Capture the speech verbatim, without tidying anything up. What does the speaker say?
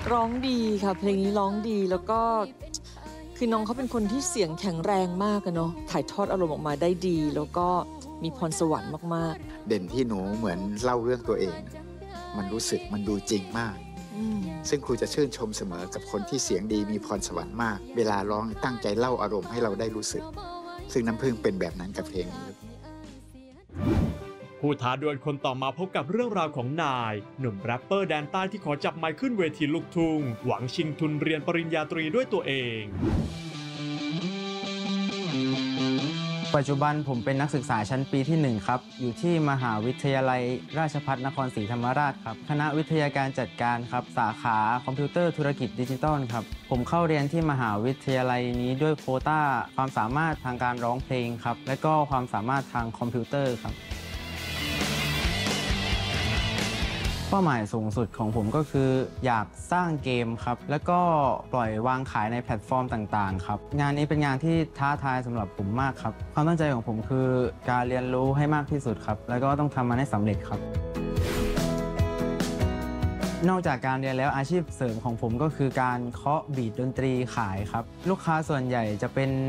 ร้องดีค่ะเพลงนี้ร้องดีแล้วก็คือน้องเขาเป็นคนที่เสียงแข็งแรงมากอะเนาะถ่ายทอดอารมณ์ออกมาได้ดีแล้วก็มีพรสวรรค์มากๆเด่นที่หนูเหมือนเล่าเรื่องตัวเองมันรู้สึกมันดูจริงมากซึ่งครูจะชื่นชมเสมอกับคนที่เสียงดีมีพรสวรรค์มากเวลาร้องตั้งใจเล่าอารมณ์ให้เราได้รู้สึกซึ่งน้ำพึ่งเป็นแบบนั้นกับเพลงนี้ผู้ท้าดวลคนต่อมาพบกับเรื่องราวของนายหนุ่มแรปเปอร์แดนใต้ที่ขอจับไมค์ขึ้นเวทีลูกทุ่งหวังชิงทุนเรียนปริญญาตรีด้วยตัวเองปัจจุบันผมเป็นนักศึกษาชั้นปีที่หนึ่งครับอยู่ที่มหาวิทยาลัยราชภัฏนครศรีธรรมราชครับคณะวิทยาการจัดการครับสาขาคอมพิวเตอร์ธุรกิจดิจิทัลครับผมเข้าเรียนที่มหาวิทยาลัยนี้ด้วยโควต้าความสามารถทางการร้องเพลงครับและก็ความสามารถทางคอมพิวเตอร์ครับเป้าหมายสูงสุดของผมก็คืออยากสร้างเกมครับแล้วก็ปล่อยวางขายในแพลตฟอร์มต่างๆครับงานนี้เป็นงานที่ท้าทายสำหรับผมมากครับความตั้งใจของผมคือการเรียนรู้ให้มากที่สุดครับแล้วก็ต้องทำมันให้สำเร็จครับนอกจากการเรียนแล้วอาชีพเสริมของผมก็คือการเคาะบีทดนตรีขายครับลูกค้าส่วนใหญ่จะเป็น